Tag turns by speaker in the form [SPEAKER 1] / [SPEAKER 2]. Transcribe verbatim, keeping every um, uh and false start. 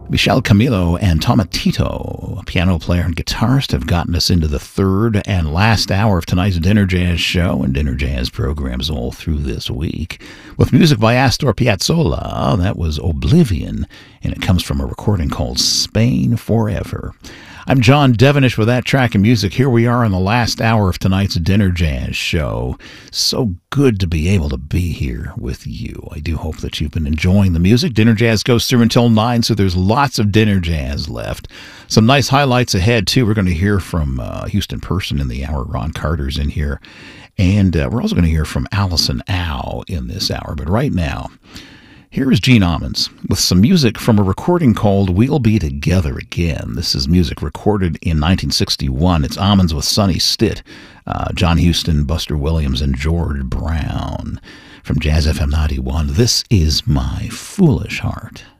[SPEAKER 1] Michel Camilo and Tomatito, a piano player and guitarist, have gotten us into the third and last hour of tonight's Dinner Jazz show and Dinner Jazz programs all through this week. With music by Astor Piazzolla, that was Oblivion, and it comes from a recording called Spain Forever. I'm John Devenish with that track of music. Here we are in the last hour of tonight's Dinner Jazz show. So good to be able to be here with you. I do hope that you've been enjoying the music. Dinner Jazz goes through until nine, so there's lots of Dinner Jazz left. Some nice highlights ahead, too. We're going to hear from uh, Houston Person in the hour. Ron Carter's in here. And uh, we're also going to hear from Allison Au in this hour. But right now, here is Gene Ammons with some music from a recording called We'll Be Together Again. This is music recorded in nineteen sixty-one. It's Ammons with Sonny Stitt, uh, John Huston, Buster Williams, and George Brown. From Jazz F M ninety-one, this is My Foolish Heart.